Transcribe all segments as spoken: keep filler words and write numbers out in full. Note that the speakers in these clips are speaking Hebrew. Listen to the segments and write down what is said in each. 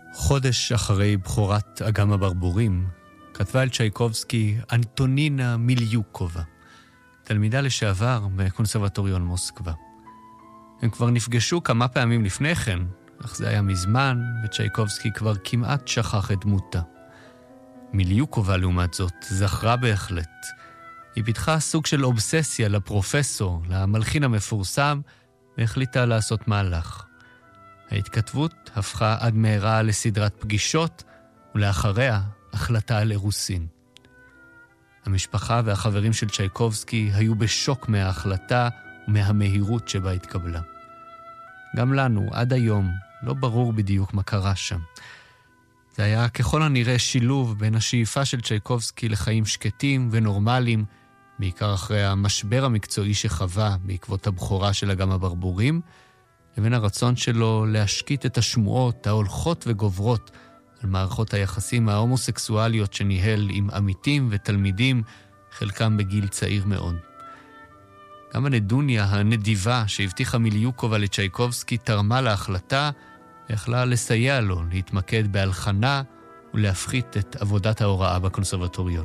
חודש אחרי בכורת אגם הברבורים, כתבה על צ'ייקובסקי אנטונינה מיליוקובה, תלמידה לשעבר בקונסרבטוריון מוסקבה. הם כבר נפגשו כמה פעמים לפני כן, אך זה היה מזמן, וצ'ייקובסקי כבר כמעט שכח את דמותה. מיליוקובה, לעומת זאת, זכרה בהחלט. היא פיתחה סוג של אובססיה לפרופסור, למלחין המפורסם, והחליטה לעשות מהלך. ההתכתבות הפכה עד מהרה לסדרת פגישות, ולאחריה החלטה על אירוסין. המשפחה והחברים של צ'ייקובסקי היו בשוק מההחלטה ומהמהירות שבה התקבלה. גם לנו, עד היום, לא ברור בדיוק מה קרה שם. זה היה ככל הנראה שילוב בין השאיפה של צ'ייקובסקי לחיים שקטים ונורמליים, בעיקר אחרי המשבר המקצועי שחווה בעקבות הבכורה של אגם הברבורים, לבין הרצון שלו להשקיט את השמועות ההולכות וגוברות על מערכות היחסים ההומוסקסואליות שניהל עם עמיתים ותלמידים, חלקם בגיל צעיר מאוד. גם הנדוניה הנדיבה שהבטיחה מיליוקובה לצ'ייקובסקי תרמה להחלטה, ויכלה לסייע לו להתמקד בהלחנה ולהפחית את עבודת ההוראה בקונסרבטוריון.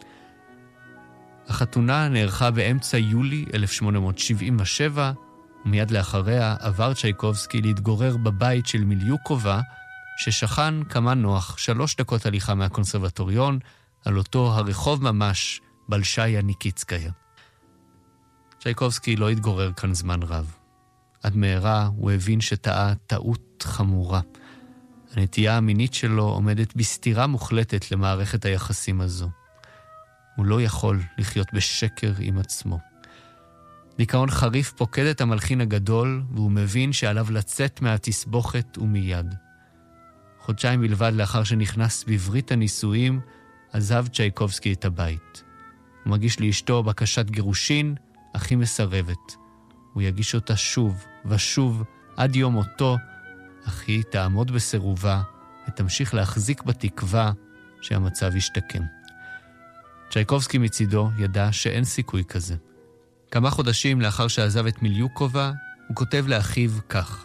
החתונה נערכה באמצע יולי אלף שמונה מאות שבעים ושבע, ומיד לאחריה עבר צ'ייקובסקי להתגורר בבית של מיליוקובה, ששכן כמה נוח שלוש דקות הליכה מהקונסרבטוריון, על אותו הרחוב ממש, בלשיה ניקיצקיה. צ'ייקובסקי לא התגורר כאן זמן רב. עד מהרה הוא הבין שטעה טעות חמורה. הנטייה המינית שלו עומדת בסתירה מוחלטת למערכת היחסים הזו. הוא לא יכול לחיות בשקר עם עצמו. דיכאון חריף פוקד את המלחין הגדול, והוא מבין שעליו לצאת מהתסבוכת ומיד. חודשיים בלבד לאחר שנכנס בברית הנישואים, עזב צ'ייקובסקי את הבית. הוא מגיש לאשתו בקשת גירושין, אך היא מסרבת. הוא יגיש אותה שוב ושוב עד יום מותו, אך היא תעמוד בסירובה ותמשיך להחזיק בתקווה שהמצב ישתקם. צ'ייקובסקי מצידו ידע שאין סיכוי כזה. כמה חודשים לאחר שעזב את מיליוקובה, הוא כותב לאחיו כך: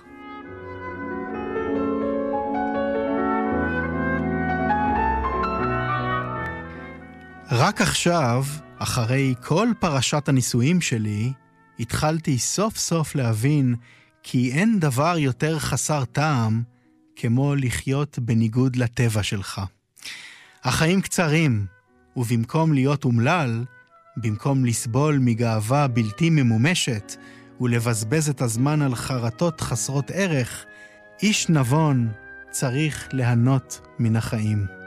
רק עכשיו, אחרי כל פרשת הנישואים שלי, התחלתי סוף סוף להבין כי אין דבר יותר חסר טעם כמו לחיות בניגוד לטבע שלך. החיים קצרים, ובמקום להיות אומלל, במקום לסבול מגאווה בלתי ממומשת ולבזבז את הזמן על חרטות חסרות ערך, איש נבון צריך ליהנות מן החיים.